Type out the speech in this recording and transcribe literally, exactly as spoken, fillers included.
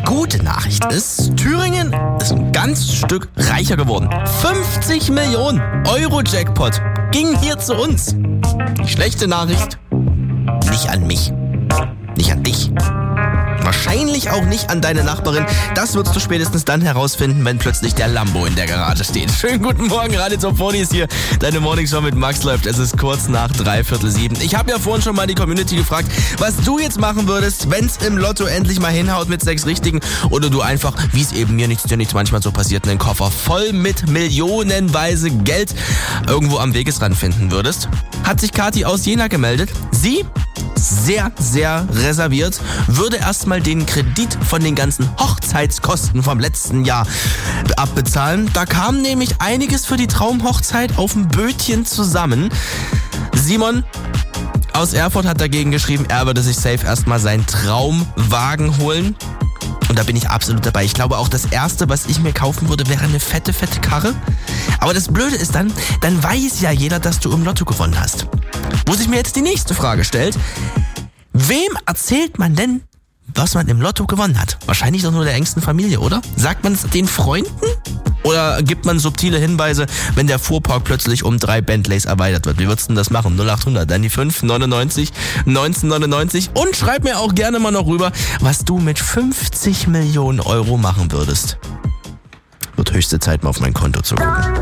gute Nachricht ist, Thüringen ist ein ganzes Stück reicher geworden. fünfzig Millionen Euro Jackpot ging hier zu uns. Die schlechte Nachricht, nicht an mich, nicht an dich. Wahrscheinlich auch nicht an deine Nachbarin. Das wirst du spätestens dann herausfinden, wenn plötzlich der Lambo in der Garage steht. Schönen guten Morgen, Radio Top vierzig ist hier. Deine Morningshow mit Max läuft. Es ist kurz nach dreiviertel sieben. Ich habe ja vorhin schon mal die Community gefragt, was du jetzt machen würdest, wenn es im Lotto endlich mal hinhaut mit sechs Richtigen oder du einfach, wie es eben mir nichts, dir nichts manchmal so passiert, einen Koffer voll mit millionenweise Geld irgendwo am Wegesrand finden würdest. Hat sich Kathi aus Jena gemeldet. Sie sehr, sehr reserviert, würde erstmal den Kredit von den ganzen Hochzeitskosten vom letzten Jahr abbezahlen. Da kam nämlich einiges für die Traumhochzeit auf dem Bötchen zusammen. Simon aus Erfurt hat dagegen geschrieben, er würde sich safe erstmal seinen Traumwagen holen. Und da bin ich absolut dabei. Ich glaube auch, das Erste, was ich mir kaufen würde, wäre eine fette, fette Karre. Aber das Blöde ist dann, dann weiß ja jeder, dass du im Lotto gewonnen hast. Wo sich mir jetzt die nächste Frage stellt, wem erzählt man denn, was man im Lotto gewonnen hat? Wahrscheinlich doch nur der engsten Familie, oder? Sagt man es den Freunden? Oder gibt man subtile Hinweise, wenn der Fuhrpark plötzlich um drei Bentleys erweitert wird? Wie würdest du denn das machen? null acht hundert, dann die fünf neunundneunzig neunzehnhundertneunundneunzig. Und schreib mir auch gerne mal noch rüber, was du mit fünfzig Millionen Euro machen würdest. Wird höchste Zeit, mal auf mein Konto zu gucken.